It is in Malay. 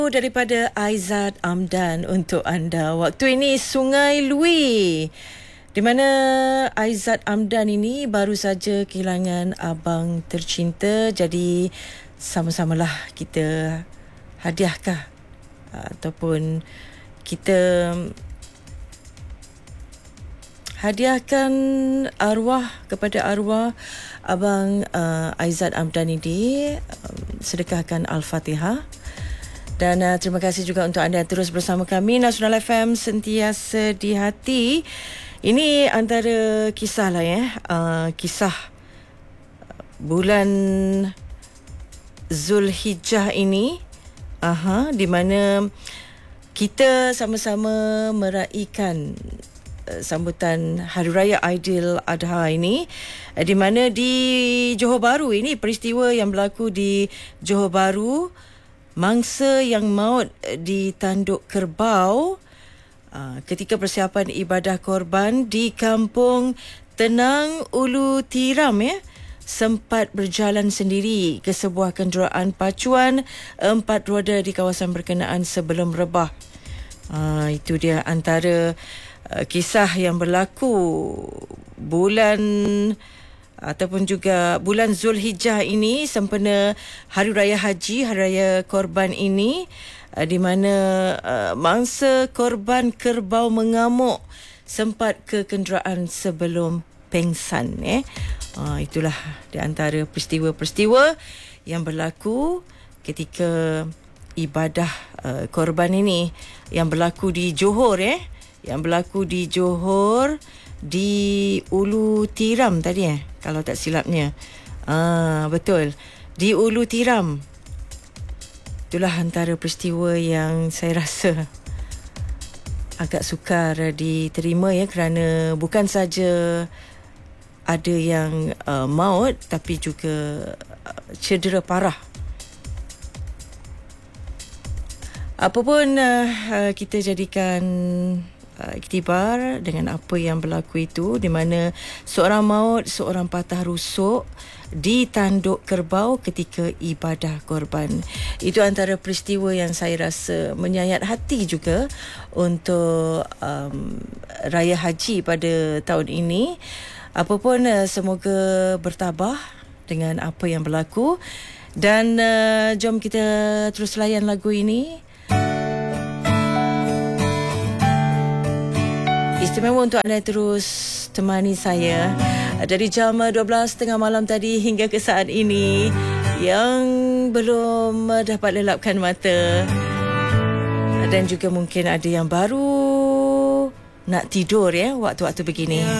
Daripada Aizat Amdan untuk anda. Waktu ini Sungai Lui, di mana Aizat Amdan ini baru saja kehilangan abang tercinta. Jadi sama-samalah kita hadiahkah ataupun kita hadiahkan arwah kepada arwah abang Aizat Amdan ini, sedekahkan Al-Fatihah. Dan terima kasih juga untuk anda yang terus bersama kami. Nasional FM sentiasa di hati. Ini antara kisah lah kisah bulan Zulhijjah ini, di mana kita sama-sama meraihkan sambutan Hari Raya Aidiladha ini, di mana di Johor Bahru ini, peristiwa yang berlaku di Johor Bahru, mangsa yang maut di Tanduk Kerbau ketika persiapan ibadah korban di Kampung Tenang Ulu Tiram sempat berjalan sendiri ke sebuah kenderaan pacuan 4 roda di kawasan berkenaan sebelum rebah. Itu dia antara kisah yang berlaku bulan ataupun juga bulan Zulhijjah ini, sempena Hari Raya Haji, Hari Raya Korban ini, di mana mangsa korban kerbau mengamuk sempat ke kenderaan sebelum pengsan. Itulah di antara peristiwa-peristiwa yang berlaku ketika ibadah korban ini yang berlaku di Johor, yang berlaku di Johor, di Ulu Tiram tadi kalau tak silapnya. Betul, di Ulu Tiram. Itulah antara peristiwa yang saya rasa agak sukar diterima, kerana bukan saja ada yang maut, tapi juga cedera parah. Apapun, kita jadikan iktibar dengan apa yang berlaku itu, di mana seorang maut, seorang patah rusuk di Tanduk Kerbau ketika ibadah korban. Itu antara peristiwa yang saya rasa menyayat hati juga untuk Raya Haji pada tahun ini. Apapun, semoga bertabah dengan apa yang berlaku. Dan jom kita terus layan lagu ini. Istimewa untuk anda terus temani saya dari jam 12.30 malam tadi hingga ke saat ini, yang belum dapat lelapkan mata, dan juga mungkin ada yang baru nak tidur waktu-waktu begini.